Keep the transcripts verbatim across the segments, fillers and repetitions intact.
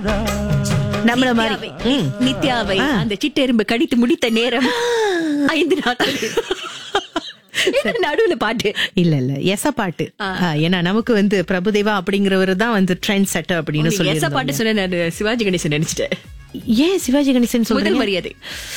நம்மள மாதிரி ம். நித்யாவை அந்த சிட்டெரும்பு கடித்து முடித்த நேரம் ஐந்து நாட்கள். என்ன நடுவுல பாட்டு இல்ல இல்ல எச பாட்டு. ஆ, ஏன்னா நமக்கு வந்து பிரபுதேவா அப்படிங்கிறவரு தான் வந்து ட்ரெண்ட் செட்டர் அப்படின்னு சொல்லி எச பாட்டு சொன்ன நான் சிவாஜி கணேசன் நினைச்சிட்டேன். ஏன் சிவாஜி கணேசன் முதல் சொல்றீங்க? மரியாதை.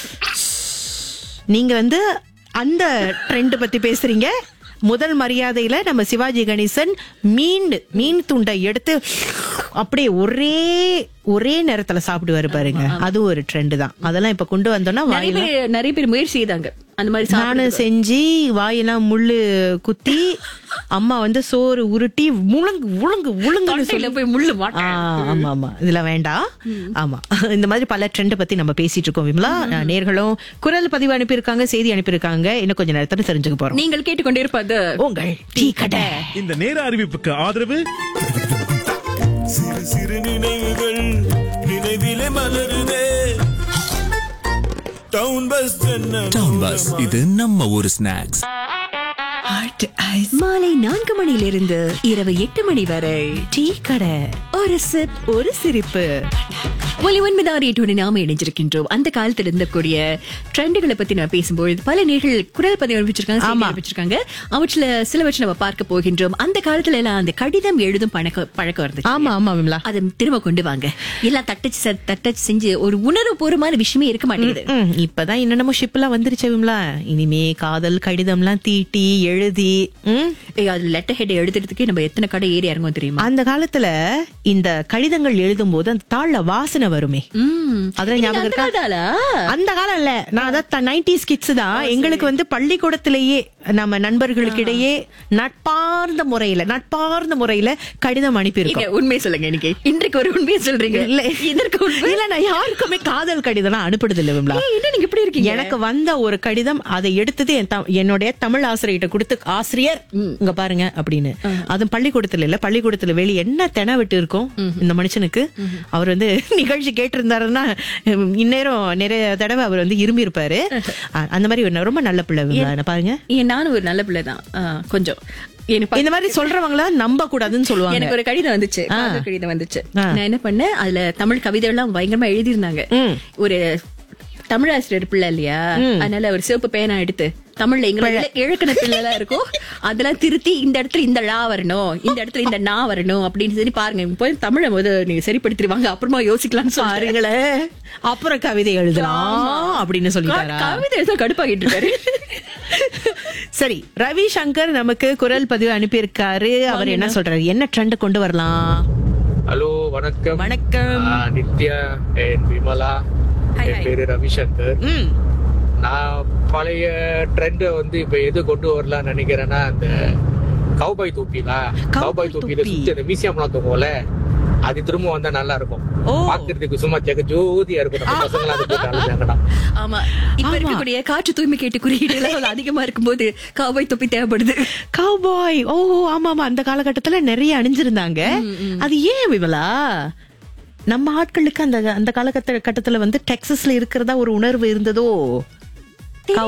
நீங்க வந்து அந்த ட்ரெண்ட் பத்தி பேசுறீங்க. முதல் மரியாதையில நம்ம சிவாஜி கணேசன் மீன் மீன் துண்டை எடுத்து அப்படியே ஒரே ஒரே நேரத்துல சாப்பிடுவாரு பாருங்க. அது ஒரு ட்ரெண்ட் தான். அதெல்லாம் இப்ப கொண்டு வந்தோம்னா நிறைய வாயில பேர் நிறைய பேர் முயற்சி செய்தாங்க அந்த மாதிரி நானும் செஞ்சு வாயெல்லாம் முள்ளு குத்தி அம்மா வந்து சோறு உருட்டி முழுங்கு உழுங்கு உழுங்குன்னு சொல்லி போய் முள்ளு ஆ, மாட்டேன். ஆமா ஆமா இதுல வேண்டாம். ஆமா இந்த மாதிரி பல ட்ரெண்ட் பத்தி நம்ம பேசிட்டு இருக்கோம் விமலா. நேர்களும் குரல் பதிவு அனுப்பியிருக்காங்க, செய்தி அனுப்பியிருக்காங்க. இன்னும் கொஞ்ச நேரத்துல தெரிஞ்சுக்க போறோம். நீங்கள் கேட்டுக்கொண்டே இருப்பது உங்கள் டீ கடை. இந்த நேர அறிவிப்புக்கு ஆதரவு சிறு சிறு நினைவுகள் நினைவிலே மலருதே. டவுன் பஸ் டவுன் பஸ் இது நம்ம ஒரு ஸ்நாக்ஸ். மாலை நான்கு மணியிலிருந்து இரவு எட்டு மணி வரை டீ கடை. ஒரு சிப் ஒரு சிரிப்பு. ஒலி ஒன்பதாறு எட்டு நாம இணைஞ்சிருக்கின்றோம். அந்த காலத்துல இருந்தக்கூடிய ட்ரெண்டுகளை பத்தி நான் பேசும்போது பல நேர்கள் குரல் பதிவு அனுப்பிச்சிருக்காங்க, செய்தி அனுப்பிச்சிருக்காங்க. அவற்றுல சிலவற்றை நம்ம பார்க்க போகின்றோம். அந்த காலத்துல எல்லாம் அந்த கடிதம் எழுதும் பழக்க பழக்கம் இருந்துச்சு. ஆமா ஆமா விமலா. அதை திரும்ப கொண்டு வாங்க. எல்லாம் தட்டச்சு செ- தட்டச்சு செஞ்சு ஒரு உணர்வு பூர்வமான விஷயமே இருக்க மாட்டேங்குது. ம், இப்பதான் என்னென்னமோ ஷிப் எல்லாம் வந்துருச்சு விமலா. இனிமே காதல் கடிதம் எல்லாம் தீட்டி எழுதி ம். ஏய், அது லெட்டர் ஹெட் எழுதுறதுக்கு நம்ம எத்தனை கடை ஏறி இறங்கும் தெரியுமா? அந்த காலத்துல இந்த கடிதங்கள் எழுதும் போது அந்த தாள்ல வாசனை வருமே. ம். அதுல ஞாபகம் இருக்கா? அந்த காலத்தால? அந்த காலம் இல்ல, நான் அதான் நைன்டிஸ் கிட்ஸ் தான். எங்களுக்கு வந்து பள்ளிக்கூடத்திலேயே நம்ம நண்பர்களுக்கு இடையே நட்பார்ந்த முறையில நட்பார்ந்த முறையில கடிதம் அனுப்பியிருக்கோம். நீங்க உண்மை சொல்லுங்க. இன்னைக்கு இன்றைக்கு ஒரு உண்மையை சொல்றீங்க. இல்ல இதற்கு உண்மை இல்ல, நான் யாருக்குமே காதல் கடிதம் அனுப்பிடுது இல்ல விமலா. ஏய், என்ன நீங்க இப்படி இருக்கீங்க? எனக்கு வந்த ஒரு கடிதம், அதை எடுத்தது என் த- என்னுடைய தமிழ் ஆசிரியர்கிட்ட கொடுத்து, ஆசிரியர் இங்க பாருங்க அப்படின்னு. அதுவும் பள்ளிக்கூடத்துல இல்ல, பள்ளிக்கூடத்துல வெளியே என்ன தென விட்டு இருக்கும் இந்த மனுஷனுக்கு. அவர் வந்து நிகழ்ச்சி கேட்டிருந்தாருன்னா இந்நேரம் நிறைய தடவை அவர் வந்து இரும்பி இருப்பாரு. அந்த மாதிரி ஒரு ரொம்ப நல்ல பிள்ளை விமலா. பாருங்க, ஏன் நானும் ஒரு நல்ல பிள்ளை தான். ஆ, கொஞ்சம் எனக்கு இந்த மாதிரி சொல்றவங்கள நம்ப கூடாதுன்னு சொல்லுவாங்க. எனக்கு ஒரு கடிதம் வந்துச்சு, காதல் கடிதம் வந்துச்சு. நான் என்ன பண்ணேன், அதுல தமிழ் கவிதை எல்லாம் பயங்கரமா எழுதியிருந்தாங்க. ஒரு தமிழ் ஆசிரியர் பிள்ளை இல்லையா, அதனால ஒரு சிவப்பு பேனா எடுத்து தமிழ்ல எங்களை இழக்கண பிள்ளை எல்லாம் இருக்கும், அதெல்லாம் திருத்தி இந்த இடத்துல இந்த லா வரணும், இந்த இடத்துல இந்த நா வரணும் அப்படின்னு சொல்லி பாருங்க. போய் தமிழை போது நீங்க சரிப்படுத்திடுவாங்க, அப்புறமா யோசிக்கலாம்னு பாருங்களே. அப்புறம் கவிதை எழுதலாம் அப்படின்னு சொல்லிட்டாரா? கவிதை எழுத கடுப்பாகிட்டு இருக்காரு. சரி, ரவி சங்கர் நமக்கு குரல் பதிவு அனுப்பியிருக்காரு. அவர் என்ன சொல்றாரு, என்ன ட்ரெண்ட் கொண்டு வரலாம்? ஹலோ, வணக்கம். வணக்கம். ஆ, நித்யா and விமலா. என் பேரு ரவிசங்கர். ம். நான் பழைய ட்ரெண்ட் வந்து இப்ப எது கொண்டு வரலாம்னு நினைக்கிறேன்னா, அந்த கவுபாய் தொப்பிலா கவுபாய் தொப்பியில சுத்தி அந்த மியூசியம்லாம் தூங்கும்ல, அது திரும்ப வந்தா நல்லா இருக்கும். பாக்குறதுக்கு சும்மா ஜெக ஜோதியா இருக்கும். நம்ம பசங்க அதை போட்டு அழுதாங்கடா. ஆமா, இப்ப இருக்கக்கூடிய காற்று தூய்மை கேட்டு குறியீடு எல்லாம் அதிகமா இருக்கும்போது காவாய் தொப்பி தேவைப்படுது. கவுபாய், ஓ ஆமா ஆமா, அந்த காலகட்டத்துல நிறைய அணிஞ்சிருந்தாங்க. அது ஏன் விமலா? நம்ம ஆட்களுக்கு அந்த அந்த காலகட்ட கட்டத்துல வந்து டெக்ஸஸ்ல இருக்கிறதா ஒரு உணர்வு இருந்ததோ?